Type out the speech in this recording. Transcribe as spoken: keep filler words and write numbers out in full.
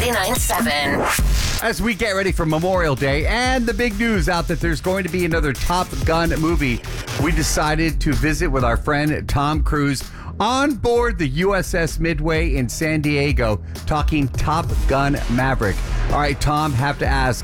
ninety-nine point seven. As we get ready for Memorial Day and the big news out that there's going to be another Top Gun movie, we decided to visit with our friend Tom Cruise on board the U S S Midway in San Diego, talking Top Gun Maverick. All right, Tom, have to ask,